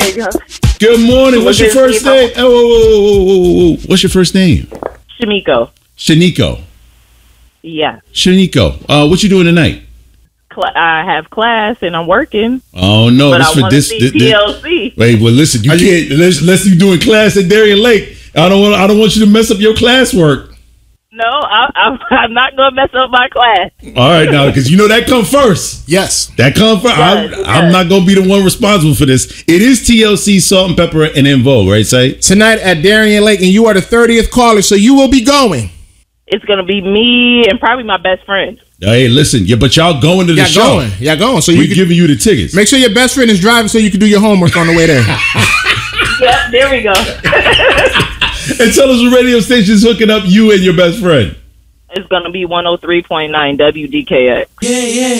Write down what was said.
you go. Good morning. What's your first name? Oh, whoa. What's your first name? Shamiko. Shaniko. Yeah. Shaniko. What you doing tonight? I have class and I'm working. Oh no! But I want to see TLC. Wait, well, listen. You can't unless you doing class at Darien Lake. I don't want you to mess up your classwork. No, I'm not gonna mess up my class. All right, now because you know that come first. Yes, that come first. I'm not gonna be the one responsible for this. It is TLC, Salt and Pepper, and En Vogue, right? Say tonight at Darien Lake, and you are the 30th caller, so you will be going. It's gonna be me and probably my best friend. Hey, listen, but y'all going to the show. Y'all going. So we're giving you the tickets. Make sure your best friend is driving so you can do your homework on the way there. Yep, there we go. And tell us what radio station's hooking up you and your best friend. It's going to be 103.9 WDKX. Yeah.